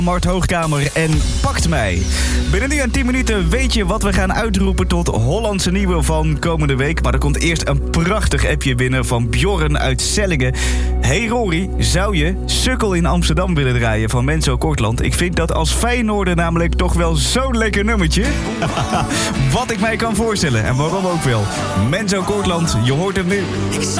Mart Hoogkamer en Pakt Mij. Binnen nu aan 10 minuten weet je wat we gaan uitroepen tot Hollandse nieuwe van komende week. Maar er komt eerst een prachtig appje binnen van Bjorn uit Sellingen. Hey Rory, zou je Sukkel in Amsterdam willen draaien van Menzo Kortland? Ik vind dat als Feyenoorder namelijk toch wel zo'n lekker nummertje. Wat ik mij kan voorstellen en waarom ook wel. Menzo Kortland, je hoort hem nu.